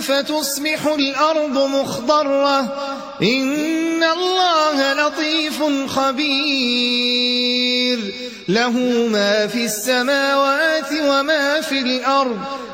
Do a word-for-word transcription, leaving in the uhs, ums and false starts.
فتصبح الأرض مخضرة إن الله لطيف خبير له ما في السماوات وما في الأرض